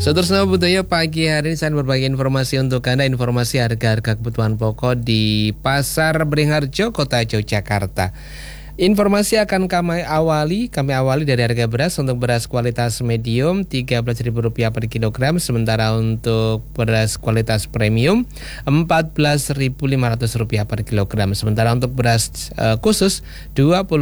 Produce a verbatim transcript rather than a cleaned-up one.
Saudara Budaya, pagi hari ini saya berbagi informasi untuk Anda, informasi harga-harga kebutuhan pokok di Pasar Beringharjo, Kota Yogyakarta. Informasi akan kami awali, kami awali dari harga beras. Untuk beras kualitas medium tiga belas ribu rupiah per kilogram, sementara untuk beras kualitas premium empat belas ribu lima ratus rupiah per kilogram, sementara untuk beras uh, khusus dua puluh